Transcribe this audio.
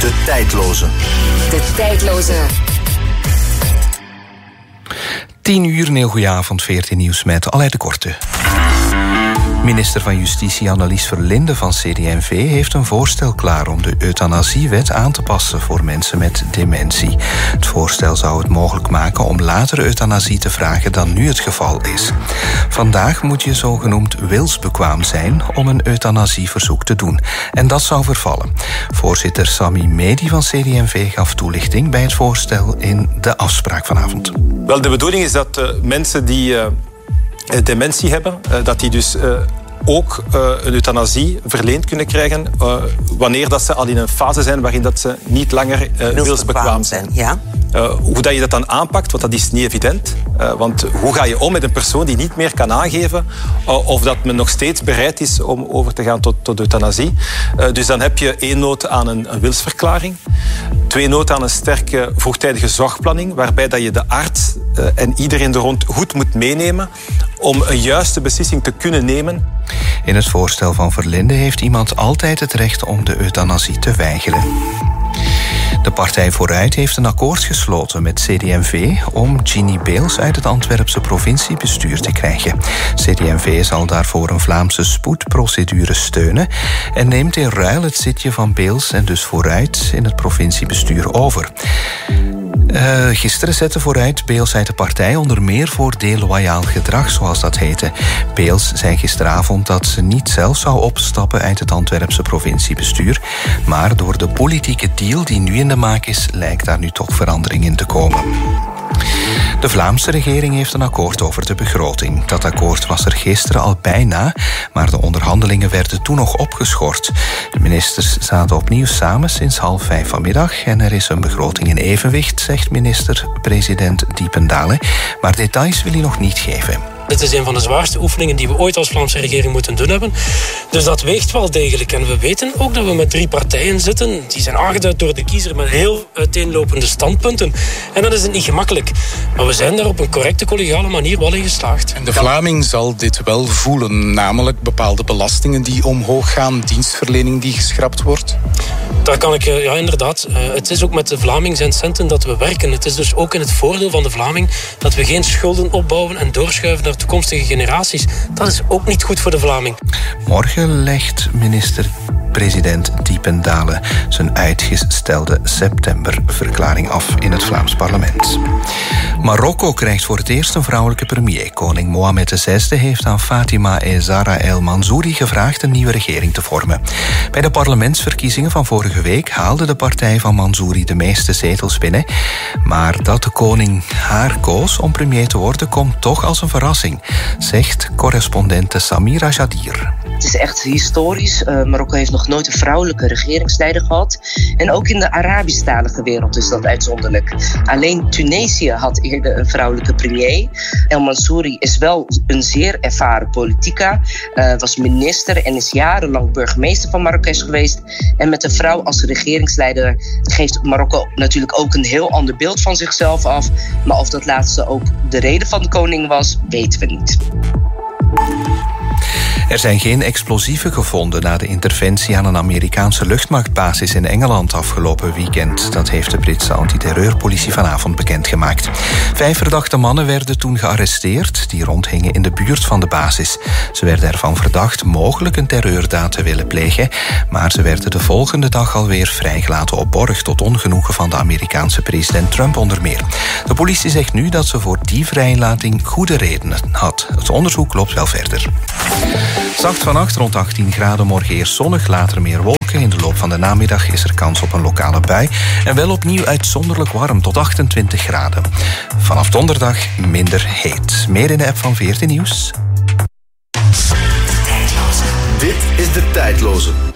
De tijdloze. De tijdloze. 10 uur, een heel goeie avond, 14 Nieuws met Aleid de Korte. Minister van Justitie Annelies Verlinde van CD&V heeft een voorstel klaar om de euthanasiewet aan te passen voor mensen met dementie. Het voorstel zou het mogelijk maken om later euthanasie te vragen dan nu het geval is. Vandaag moet je zogenoemd wilsbekwaam zijn om een euthanasieverzoek te doen. En dat zou vervallen. Voorzitter Sami Medi van CD&V gaf toelichting bij het voorstel in de afspraak vanavond. Wel, de bedoeling is dat mensen die dementie hebben, dat die dus ook een euthanasie verleend kunnen krijgen wanneer dat ze al in een fase zijn waarin dat ze niet langer wilsbekwaam zijn. Ja. Hoe dat je dat dan aanpakt, want dat is niet evident. Want hoe ga je om met een persoon die niet meer kan aangeven of dat men nog steeds bereid is om over te gaan tot euthanasie. Dus dan heb je 1 noot aan een wilsverklaring. 2 noten aan een sterke vroegtijdige zorgplanning, waarbij dat je de arts en iedereen er rond goed moet meenemen om een juiste beslissing te kunnen nemen. In het voorstel van Verlinde heeft iemand altijd het recht om de euthanasie te weigeren. De partij Vooruit heeft een akkoord gesloten met CD&V om Ginny Beels uit het Antwerpse provinciebestuur te krijgen. CD&V zal daarvoor een Vlaamse spoedprocedure steunen en neemt in ruil het zitje van Beels en dus Vooruit in het provinciebestuur over. Gisteren zette Vooruit Beels uit de partij onder meer voor deloyaal gedrag, zoals dat heette. Beels zei gisteravond dat ze niet zelf zou opstappen uit het Antwerpse provinciebestuur, maar door de politieke deal die nu in de maak is, lijkt daar nu toch verandering in te komen. De Vlaamse regering heeft een akkoord over de begroting. Dat akkoord was er gisteren al bijna, maar de onderhandelingen werden toen nog opgeschort. De ministers zaten opnieuw samen sinds 4:30 vanmiddag en er is een begroting in evenwicht, zegt minister-president Diependale. Maar details wil hij nog niet geven. Dit is een van de zwaarste oefeningen die we ooit als Vlaamse regering moeten doen hebben. Dus dat weegt wel degelijk. En we weten ook dat we met 3 partijen zitten. Die zijn aangeduid door de kiezer met heel uiteenlopende standpunten. En dan is het niet gemakkelijk. Maar we zijn daar op een correcte, collegiale manier wel in geslaagd. En de Vlaming zal dit wel voelen. Namelijk bepaalde belastingen die omhoog gaan. Dienstverlening die geschrapt wordt. Daar kan ik, ja inderdaad. Het is ook met de Vlaming zijn centen dat we werken. Het is dus ook in het voordeel van de Vlaming dat we geen schulden opbouwen en doorschuiven naar toekomstige generaties. Dat is ook niet goed voor de Vlaming. Morgen legt minister-president Diependale zijn uitgestelde septemberverklaring af in het Vlaams parlement. Marokko krijgt voor het eerst een vrouwelijke premier. Koning Mohammed VI heeft aan Fatima Zahra El Mansouri gevraagd een nieuwe regering te vormen. Bij de parlementsverkiezingen van vorige week haalde de partij van Mansouri de meeste zetels binnen. Maar dat de koning haar koos om premier te worden komt toch als een verrassing, zegt correspondente Samira Jadir. Het is echt historisch. Marokko heeft nog nooit een vrouwelijke regeringsleider gehad. En ook in de Arabisch-talige wereld is dat uitzonderlijk. Alleen Tunesië had eerder een vrouwelijke premier. El Mansouri is wel een zeer ervaren politica. Was minister en is jarenlang burgemeester van Marrakesh geweest. En met een vrouw als regeringsleider geeft Marokko natuurlijk ook een heel ander beeld van zichzelf af. Maar of dat laatste ook de reden van de koning was, weten we niet. Er zijn geen explosieven gevonden na de interventie aan een Amerikaanse luchtmachtbasis in Engeland afgelopen weekend. Dat heeft de Britse antiterreurpolitie vanavond bekendgemaakt. 5 verdachte mannen werden toen gearresteerd die rondhingen in de buurt van de basis. Ze werden ervan verdacht mogelijk een terreurdaad te willen plegen, maar ze werden de volgende dag alweer vrijgelaten op borg tot ongenoegen van de Amerikaanse president Trump onder meer. De politie zegt nu dat ze voor die vrijlating goede redenen had. Het onderzoek loopt wel verder. Zacht vannacht, rond 18 graden, morgen eerst zonnig, later meer wolken. In de loop van de namiddag is er kans op een lokale bui. En wel opnieuw uitzonderlijk warm, tot 28 graden. Vanaf donderdag minder heet. Meer in de app van 14 Nieuws. Dit is De Tijdloze.